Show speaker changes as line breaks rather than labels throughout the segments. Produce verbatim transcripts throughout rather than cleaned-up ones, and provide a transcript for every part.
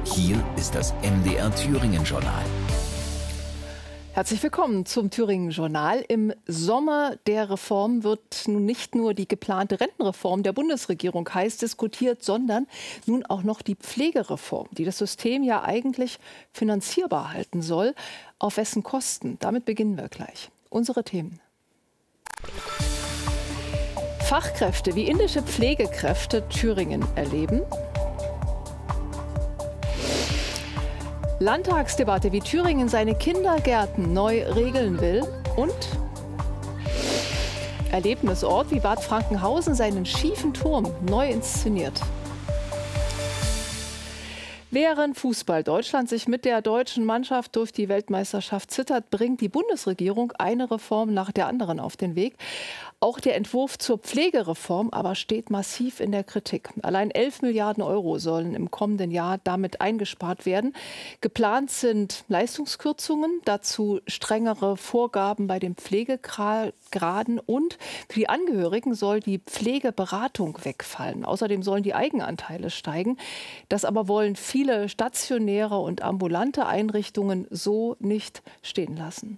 Hier ist das M D R Thüringen-Journal.
Herzlich willkommen zum Thüringen-Journal. Im Sommer der Reform wird nun nicht nur die geplante Rentenreform der Bundesregierung heiß diskutiert, sondern nun auch noch die Pflegereform, die das System ja eigentlich finanzierbar halten soll. Auf wessen Kosten? Damit beginnen wir gleich. Unsere Themen. Fachkräfte wie indische Pflegekräfte Thüringen erleben. Landtagsdebatte, wie Thüringen seine Kindergärten neu regeln will. Und Erlebnisort, wie Bad Frankenhausen seinen schiefen Turm neu inszeniert. Während Fußball Deutschland sich mit der deutschen Mannschaft durch die Weltmeisterschaft zittert, bringt die Bundesregierung eine Reform nach der anderen auf den Weg. Auch der Entwurf zur Pflegereform aber steht massiv in der Kritik. Allein elf Milliarden Euro sollen im kommenden Jahr damit eingespart werden. Geplant sind Leistungskürzungen, dazu strengere Vorgaben bei den Pflegegraden und für die Angehörigen soll die Pflegeberatung wegfallen. Außerdem sollen die Eigenanteile steigen. Das aber wollen viele stationäre und ambulante Einrichtungen so nicht stehen lassen.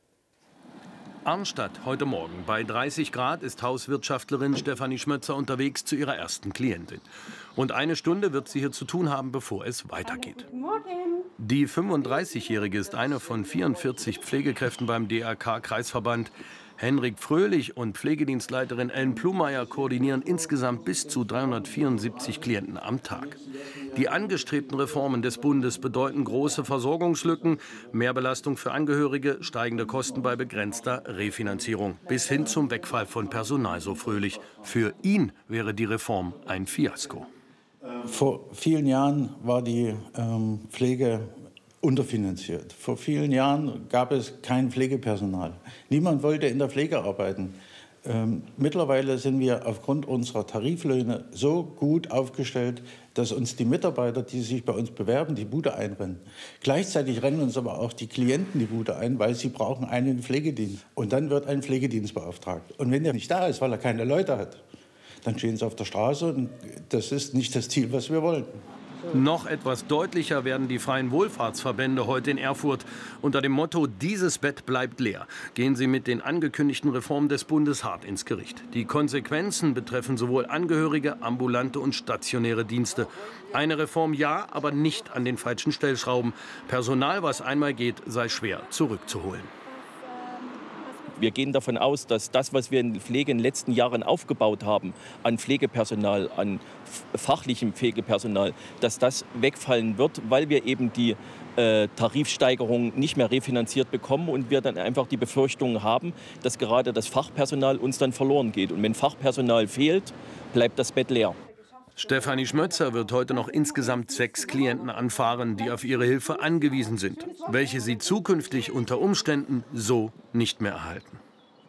Arnstadt heute Morgen. Bei dreißig Grad ist Hauswirtschaftlerin Stefanie Schmötzer unterwegs zu ihrer ersten Klientin. Rund eine Stunde wird sie hier zu tun haben, bevor es weitergeht. Die fünfunddreißigjährige ist eine von vierundvierzig Pflegekräften beim D R K-Kreisverband. Henrik Fröhlich und Pflegedienstleiterin Ellen Plumeyer koordinieren insgesamt bis zu dreihundertvierundsiebzig Klienten am Tag. Die angestrebten Reformen des Bundes bedeuten große Versorgungslücken, Mehrbelastung für Angehörige, steigende Kosten bei begrenzter Refinanzierung bis hin zum Wegfall von Personal, so Fröhlich. Für ihn wäre die Reform ein Fiasko.
Vor vielen Jahren war die ähm, Pflege unterfinanziert. Vor vielen Jahren gab es kein Pflegepersonal. Niemand wollte in der Pflege arbeiten. Ähm, mittlerweile sind wir aufgrund unserer Tariflöhne so gut aufgestellt, dass uns die Mitarbeiter, die sich bei uns bewerben, die Bude einrennen. Gleichzeitig rennen uns aber auch die Klienten die Bude ein, weil sie brauchen einen Pflegedienst. Und dann wird ein Pflegedienst beauftragt. Und wenn der nicht da ist, weil er keine Leute hat, dann stehen sie auf der Straße und das ist nicht das Ziel, was wir wollen.
Noch etwas deutlicher werden die freien Wohlfahrtsverbände heute in Erfurt. Unter dem Motto „Dieses Bett bleibt leer" gehen sie mit den angekündigten Reformen des Bundes hart ins Gericht. Die Konsequenzen betreffen sowohl Angehörige, ambulante und stationäre Dienste. Eine Reform ja, aber nicht an den falschen Stellschrauben. Personal, was einmal geht, sei schwer zurückzuholen.
Wir gehen davon aus, dass das, was wir in der Pflege in den letzten Jahren aufgebaut haben, an Pflegepersonal, an fachlichem Pflegepersonal, dass das wegfallen wird, weil wir eben die äh, Tarifsteigerung nicht mehr refinanziert bekommen und wir dann einfach die Befürchtung haben, dass gerade das Fachpersonal uns dann verloren geht. Und wenn Fachpersonal fehlt, bleibt das Bett leer.
Stefanie Schmötzer wird heute noch insgesamt sechs Klienten anfahren, die auf ihre Hilfe angewiesen sind, welche sie zukünftig unter Umständen so nicht mehr erhalten.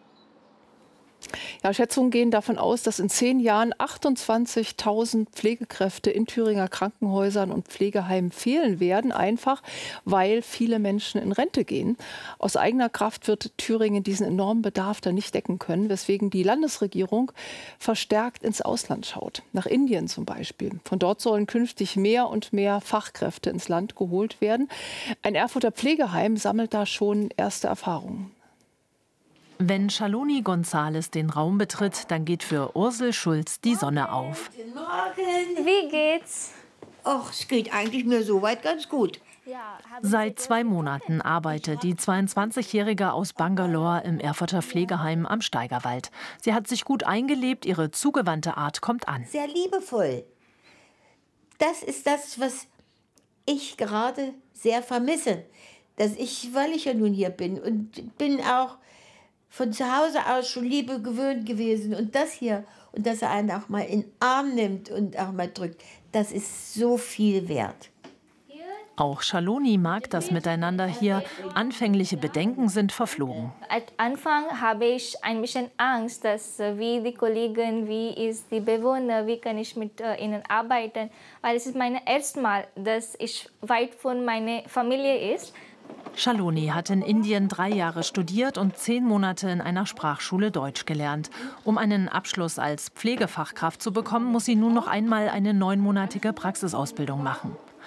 Ja, Schätzungen gehen davon aus, dass in zehn Jahren achtundzwanzigtausend Pflegekräfte in Thüringer Krankenhäusern und Pflegeheimen fehlen werden, einfach weil viele Menschen in Rente gehen. Aus eigener Kraft wird Thüringen diesen enormen Bedarf dann nicht decken können, weswegen die Landesregierung verstärkt ins Ausland schaut. Nach Indien zum Beispiel. Von dort sollen künftig mehr und mehr Fachkräfte ins Land geholt werden. Ein Erfurter Pflegeheim sammelt da schon erste Erfahrungen.
Wenn Schaloni Gonzales den Raum betritt, dann geht für Ursel Schulz die Sonne auf.
Guten Morgen. Wie geht's? Ach, es geht eigentlich mir soweit ganz gut.
Seit zwei Monaten arbeitet die zweiundzwanzigjährige aus Bangalore im Erfurter Pflegeheim am Steigerwald. Sie hat sich gut eingelebt, ihre zugewandte Art kommt an.
Sehr liebevoll. Das ist das, was ich gerade sehr vermisse. Dass ich, weil ich ja nun hier bin und bin auch von zu Hause aus schon Liebe gewöhnt gewesen. Und das hier, und dass er einen auch mal in den Arm nimmt und auch mal drückt, das ist so viel wert.
Auch Schaloni mag das Miteinander hier. Anfängliche Bedenken sind verflogen.
Am Anfang habe ich ein bisschen Angst, dass wie die Kollegen, wie ist die Bewohner, wie kann ich mit ihnen arbeiten. Weil es ist mein erstes Mal, dass ich weit von meiner Familie ist.
Schaloni hat in Indien drei Jahre studiert und zehn Monate in einer Sprachschule Deutsch gelernt. Um einen Abschluss als Pflegefachkraft zu bekommen, muss sie nun noch einmal eine neunmonatige Praxisausbildung machen.